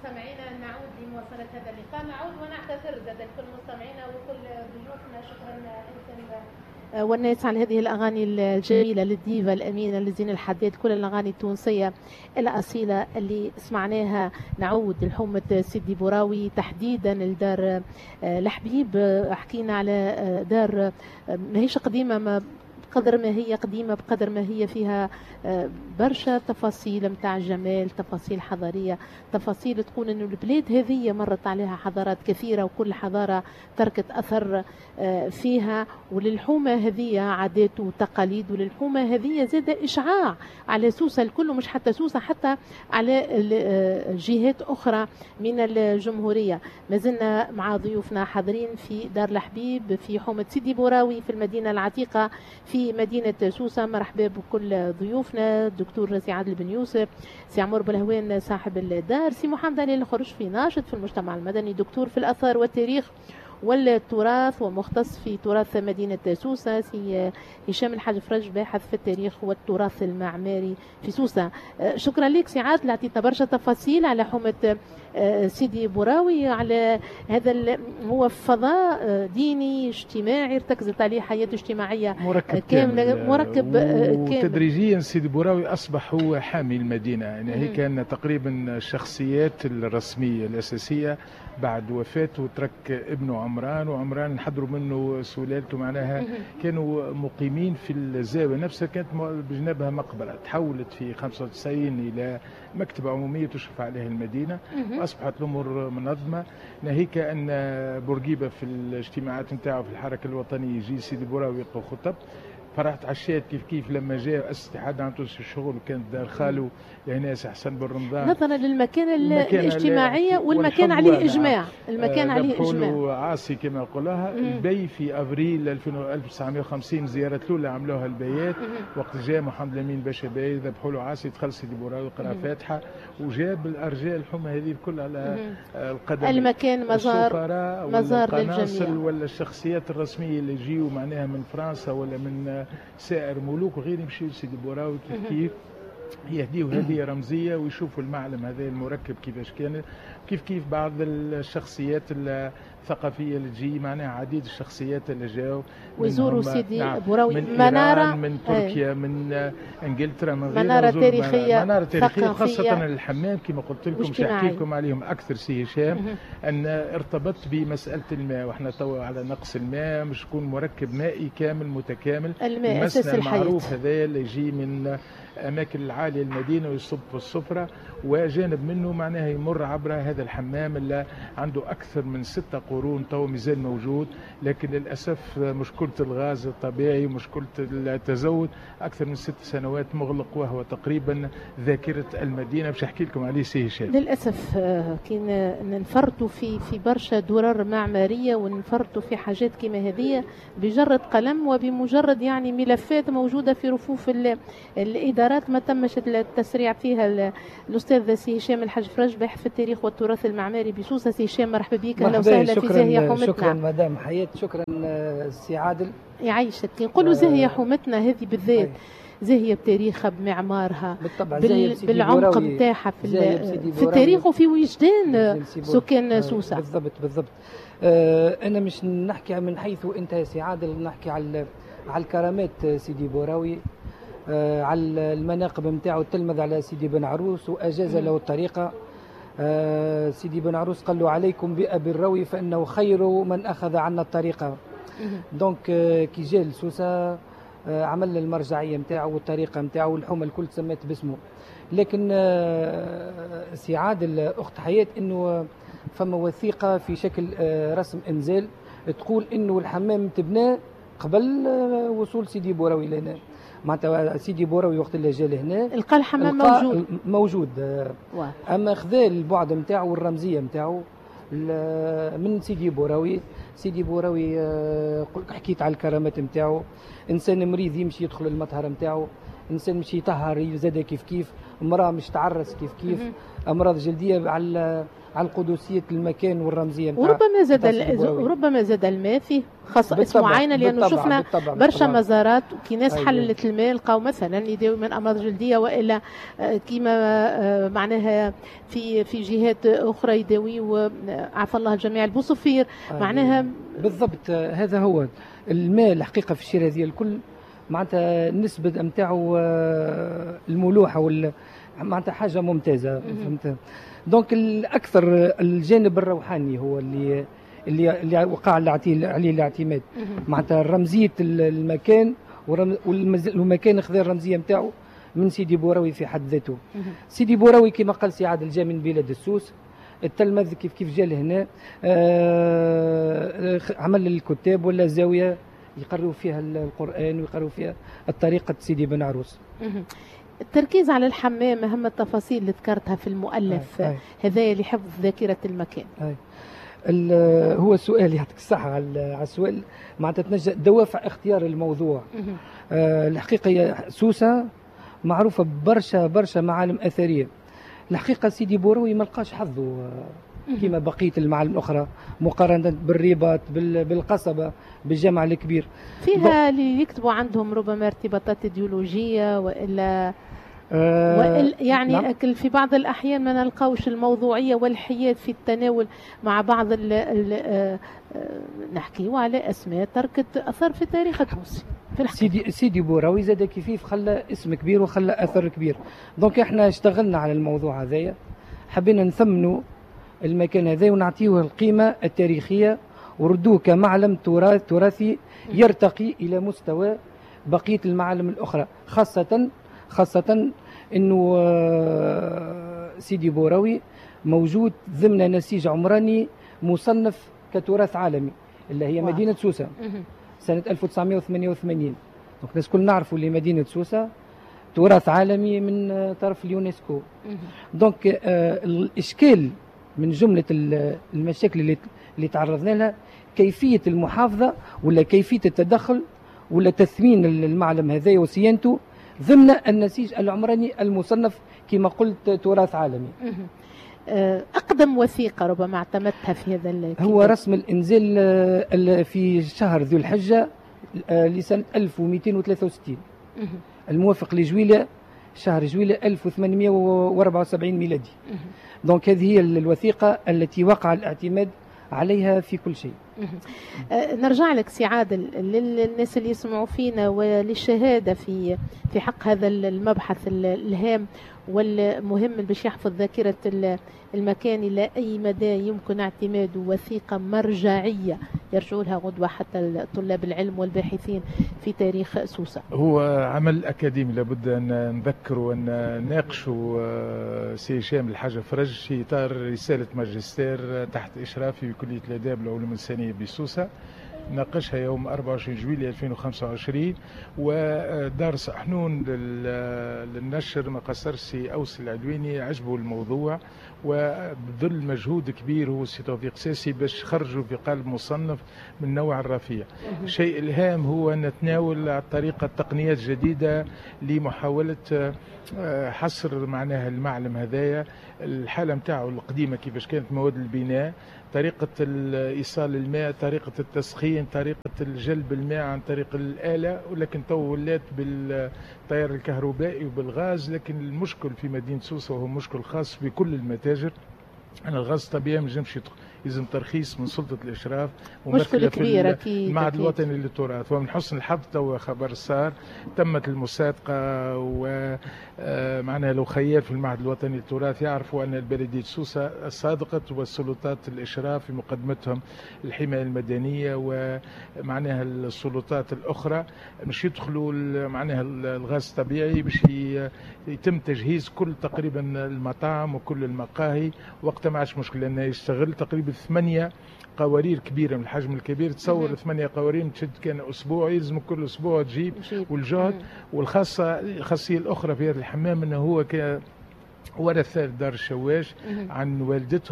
مستمعينا نعود لمواصلة هذا اللقاء، نعود ونعتذر لكل مستمعينا وكل ضيوفنا. شكرا أنتم والناس على هذه الأغاني الجميلة للديفا الأمينة لزين الحداد، كل الأغاني التونسية الأصيلة اللي سمعناها. نعود لحومة سيدي بوراوي تحديدا لدار الحبيب. حكينا على دار ماهيش قديمة، ما بقدر ما هي قديمة بقدر ما هي فيها برشا تفاصيل متاع جمال، تفاصيل حضارية، تفاصيل تقول انه البلاد هذه مرت عليها حضارات كثيرة وكل حضارة تركت أثر فيها. وللحومة هذه عادات وتقاليد، وللحومة هذه زاد إشعاع على سوسة الكل، مش حتى سوسة، حتى على جهات أخرى من الجمهورية. ما زلنا مع ضيوفنا حاضرين في دار الحبيب في حومة سيدي بوراوي في المدينة العتيقة في مدينة سوسة. مرحبا بكل ضيوفنا، الدكتور سي عادل بن يوسف، سي عمر بلهوان صاحب الدار، سي محمد علي الخرشفي ناشط في المجتمع المدني، دكتور في الآثار والتاريخ والتراث ومختص في تراث مدينة سوسة، سي هشام الحاج فرج باحث في التاريخ والتراث المعماري في سوسة. شكرا لك سي عادل، عطيتنا برشا تفاصيل على حومة سيدي بوراوي، على هذا هو فضاء ديني اجتماعي ارتكزت عليه حياة اجتماعية كاملة، مركب كامل. وتدريجيا سيدي بوراوي أصبح هو حامي المدينة. يعني هي كان تقريبا الشخصيات الرسمية الأساسية بعد وفاته ترك ابنه عمران، وعمران نحضروا منه سلالته، معناها كانوا مقيمين في الزاوية نفسها، كانت بجنبها مقبرة تحولت في 95 إلى مكتبة عمومية تشرف عليها المدينة، وأصبحت الأمور منظمة. ناهيك أن بورقيبة في الاجتماعات نتاعو في الحركة الوطنية يجي سيدي بوراوي يلقوا خطب. فرحت عشيت كيف لما جاء أسس اتحاد عام تونس الشغل، وكانت دار خالو لهناس حسن بن رمضان، نظرا للمكان الاجتماعية والمكان عليه إجماع، المكان عليه إجماع عاصي كما يقولها. البي في أبريل 1950 زيارة الأولى عملوها البيات، وقت جاء محمد الأمين باشا باي ذبحوا له عاصي، دخل سيدي بوراوي قرأ فاتحة وجاب الأرجاء الحمى هذه الكل على القدم. المكان مزار للجميع، ولا الشخصيات الرسمية اللي يجيوا معناها من فرنسا ولا من سائر ملوك وغير يمشيوا لسيدي بوراوي كيف يهديوا هدية رمزية ويشوفوا المعلم هذا المركب كيفاش كان. كيف بعض الشخصيات الثقافية اللي تجي، معناها عديد الشخصيات اللي جاوا ويزوروا سيدي بوراوي، منارة من تركيا، من انجلترا، من منارة تاريخية، منارة تاريخية، وخاصة الحمام كما قلت لكم مش احكي لكم عليهم اكثر سي هشام، ان ارتبط بمسألة الماء، واحنا توا على نقص الماء، مش يكون مركب مائي كامل متكامل. الماء اساس الحياة المعروف هذا اللي يجي من الأماكن العالية المدينة ويصب في السفرة، وجانب منه معناها يمر عبر هذا الحمام اللي عنده أكثر من 6 قرون تو مازال موجود، لكن للأسف مشكلة الغاز الطبيعي ومشكلة التزود أكثر من 6 سنوات مغلق، وهو تقريبا ذاكرة المدينة. باش أحكي لكم عليه سي هشام. للأسف كي نفرطوا في برشا درر معمارية ونفرطوا في حاجات كما هذه بجرد قلم وبمجرد يعني ملفات موجودة في رفوف الإدارات ما تمش التسريع فيها. الأستاذ سي هشام الحاج فرج باحث في التاريخ والتراث المعماري بسوسة. سي هشام مرحبا بك، أهلا وسهلا في زاهية حومتنا. شكرا مدام حياة، شكرا سي عادل. يعيشك. نقولوا زاهية حومتنا هذه بالذات زاهية بتاريخها بمعمارها بالعمق نتاعها في التاريخ وفي وجدان سكان سوسة. بالضبط. أنا مش نحكي من حيث أنت يا سي عادل، نحكي على الكرامات سيدي بوراوي، على المناقب نتاعو، تلمذ على سيدي بن عروس وأجاز له الطريقة. سيدي بن عروس قال له عليكم بأبي الروي فإنه خير من أخذ عنا الطريقة. دونك كي جاء لسوسة عمل المرجعية نتاعو والطريقة نتاعو، الحومة الكل سميت باسمه. لكن سي عادل أخت حياة إنه فما وثيقة في شكل رسم إنزال تقول إنه الحمام تبنى قبل وصول سيدي بوراوي لهنا. معناتها سيدي بوراوي وقت اللي جا لهنا لقى الحمام موجود. اما خذا البعد نتاعو والرمزيه نتاعو من سيدي بوراوي. سيدي بوراوي حكيت على الكرامات نتاعو، انسان مريض يمشي يدخل المطهر نتاعو، انسان مشي يطهر زاد كيف امراه مش تعرس كيف امراض جلديه على قدسيه المكان والرمزيه نتاع. وربما زاد الماء فيه خاصه اسمه عينه، لانه شفنا برشا مزارات كي ناس حللت الماء لقاو مثلا يداوي من امراض جلديه، والا كيما معناها في جهات اخرى يداوي وعفى الله الجميع البوصفير معناها بالضبط. هذا هو الماء الحقيقه في الشيرازيه الكل معناتها النسبه نتاعو الملوحه معناتها حاجه ممتازه. فهمت؟ دونك الاكثر الجانب الروحاني هو اللي وقع عليه الاعتماد، معناتها رمزيه المكان والمكان خذا الرمزيه نتاعو من سيدي بوراوي في حد ذاته. سيدي بوراوي كما قال سي عادل جاء من بلاد السوس، التلمذ كيف جا لهنا عمل الكتاب ولا زاويه يقروا فيها القران ويقروا فيها الطريقه سيدي بن عروس. التركيز على الحمام أهم التفاصيل اللي ذكرتها في المؤلف هذايا لحفظ ذاكرة المكان. هو السؤال يعطيك الصحة على السؤال، معناتها تنجم دوافع اختيار الموضوع. الحقيقة سوسة معروفة برشا معالم أثرية. الحقيقة سيدي بوراوي ما لقاش حظه كما بقية المعالم الأخرى مقارنة بالرباط بالقصبة بالجامع الكبير. فيها اللي يكتبوا عندهم ربما ارتباطات ايديولوجية وإلا يعني نعم. في بعض الأحيان ما نلقاوش الموضوعية والحياد في التناول مع بعض نحكيوا على أسماء تركت أثر في التاريخ التونسي. سيدي بوراوي زاد كيف خلى اسم كبير وخلى أثر كبير. دونك احنا اشتغلنا على الموضوع هذايا، حبينا نثمنوا المكان هذا ونعطيه القيمة التاريخية وردوه كمعلم تراثي يرتقي إلى مستوى بقية المعالم الأخرى، خاصة أنه سيدي بوراوي موجود ضمن نسيج عمراني مصنف كتراث عالمي اللي هي مدينة سوسة سنة 1988. الناس كل نعرفوا اللي مدينة سوسة تراث عالمي من طرف اليونسكو. دونك الإشكال من جملة المشاكل اللي تعرضنا لها كيفية المحافظة ولا كيفية التدخل ولا تثمين المعلم هذا وصيانته ضمن النسيج العمراني المصنف كما قلت تراث عالمي. أقدم وثيقة ربما اعتمدتها في هذا الكتاب هو رسم الإنزال في شهر ذو الحجة لسنة 1263 الموافق لجويلة شهر جويلة 1874 ميلادي. دونك هذه هي الوثيقة التي وقع الاعتماد عليها في كل شيء. نرجع لك سي عادل للناس اللي يسمعوا فينا وللشهادة في حق هذا المبحث الهام والمهم باش يحفظ ذاكرة المكان إلى أي مدى يمكن اعتماد وثيقة مرجعية يرجعوا لها غدوة حتى طلاب العلم والباحثين في تاريخ سوسة. هو عمل أكاديمي لابد أن نذكر وأن ناقشوا سي هشام الحاج فرج في إطار رسالة ماجستير تحت إشرافي بكلية الآداب والعلوم الإنسانية بسوسة، ناقشها يوم 24 جويلية 2025 ودار صحنون للنشر ما قصرش سي أوس العدويني عجبه الموضوع وبذل مجهود كبير هو سي توفيق ساسي باش خرجوا في قالب مصنف من نوع الرفيع. الشيء الهام هو أن نتناول على طريقة تقنيات جديدة لمحاولة حصر معناها المعلم هذايا الحالة متاعه القديمة كيفاش كانت مواد البناء، طريقة إيصال الماء، طريقة التسخين، طريقة جلب الماء عن طريق الآلة، ولكن تو ولات بالتيار الكهربائي وبالغاز. لكن المشكل في مدينة سوسة وهو مشكل خاص بكل المتاجر أن الغاز الطبيعي ما ينجمش يدخل، يلزم ترخيص من سلطة الإشراف مشكلة كبيرة أكيد. المعهد الوطني للتراث. ومن حسن الحظ تو خبر صار تمت المصادقة ومعناها لو خيال في المعهد الوطني للتراث يعرفوا أن بلدية سوسة صادقت والسلطات الإشراف في مقدمتهم الحماية المدنية ومعناها السلطات الأخرى مش يدخلوا معناها الغاز الطبيعي باش يتم تجهيز كل تقريبا المطاعم وكل المقاهي. وقت ما عادش مشكلة أنه يشتغل تقريبا 8 قوارير كبيرة من الحجم الكبير. تصور 8 قوارير تشد كان أسبوع يلزم كل أسبوع تجيب والجهد. والخاصية الأخرى في هذا الحمام أنه هو ورث دار الشواش عن والدتهم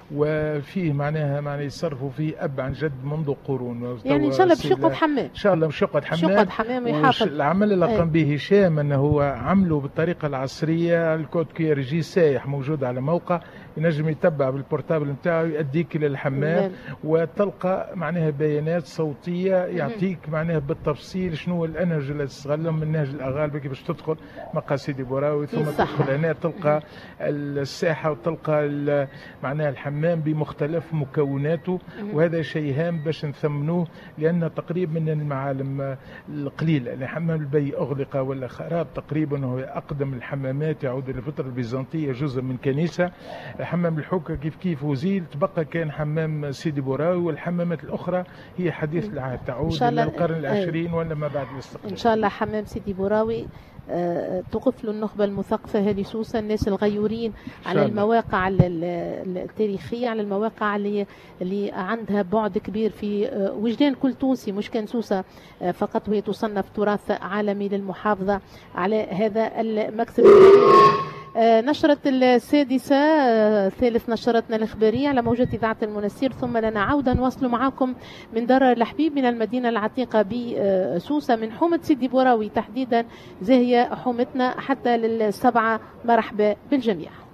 وفيه معناها يصرفوا فيه اب عن جد منذ قرون. يعني ان شاء الله باش يقعد حمام، ان شاء الله باش يقعد حمام ويحافظ. العمل اللي قام به هشام انه هو عمله بالطريقه العصريه، الكود كي ار جي سايح موجود على موقع، ينجم يتبع بالبورتابل نتاعو يؤديك للحمام وتلقى معناها بيانات صوتيه يعطيك معناها بالتفصيل شنو الانهج اللي تستغلهم من نهج الاغالبه باش تدخل مقهى سيدي بوراوي، ثم تدخل هنا تلقى الساحه وتلقى معناها الحمام بمختلف مكوناته. وهذا شيء هام باش نثمنوه، لان تقريبا من المعالم القليله اللي حمام البي اغلق ولا خراب تقريبا، هو اقدم الحمامات يعود للفتره البيزنطيه، جزء من كنيسه. حمام الحوكه كيف وزيل، تبقى كان حمام سيدي بوراوي، والحمامات الاخرى هي حديث العهد تعود الى القرن العشرين ولا ما بعد الاستقلال. ان شاء الله حمام سيدي بوراوي تقف له النخبة المثقفة هذه سوسة، الناس الغيورين على المواقع التاريخية، على المواقع اللي عندها بعد كبير في وجدان كل تونسي، مش كان سوسة فقط، وهي تصنف تراث عالمي للمحافظة على هذا المكسب. نشرة السادسة ثالث نشرتنا الإخبارية على موجة إذاعة المنسير، ثم لنا عودة نواصل معكم من دار الحبيب من المدينة العتيقة بسوسة، من حومة سيدي بوراوي تحديدا، زي هي حومتنا حتى للسبعة. مرحبا بالجميع.